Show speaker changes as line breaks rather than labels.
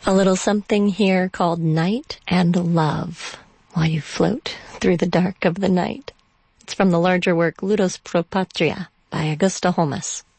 A little something here called Night and Love, while you float through the dark of the night. It's from the larger work Ludus Pro Patria by Augusta Holmes.